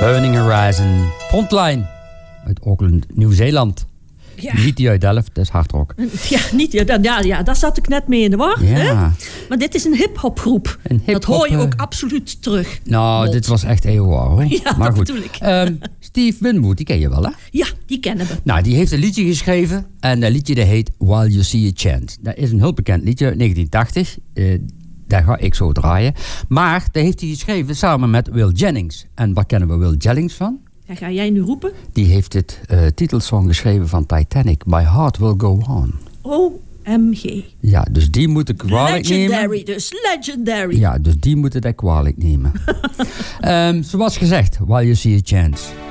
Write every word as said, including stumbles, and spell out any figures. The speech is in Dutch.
Burning Horizon, Frontline uit Auckland, Nieuw-Zeeland. Ja. Niet die uit Delft, dat is hardrock. Ja, niet, ja, ja, ja, daar zat ik net mee in de war. Ja. Hè? Maar dit is een hip-hopgroep. Een hip-hop, Dat hoor je ook uh, absoluut terug. Nou, Mot. dit was echt E O A hoor. Ja, maar dat goed. bedoel ik. Um, Steve Winwood, die ken je wel hè? Ja, die kennen we. Nou, die heeft een liedje geschreven. En dat liedje dat heet While You See a Chance. Dat is een heel bekend liedje uit negentien tachtig. Uh, daar ga ik zo draaien. Maar dat heeft hij geschreven samen met Will Jennings. En waar kennen we Will Jennings van? Ja, ga jij nu roepen? Die heeft het uh, titelsong geschreven van Titanic. My Heart Will Go On. O M G. Ja, dus die moeten kwalijk nemen. Legendary dus, legendary. Ja, dus die moeten dat kwalijk nemen. um, zoals gezegd, While You See a Chance.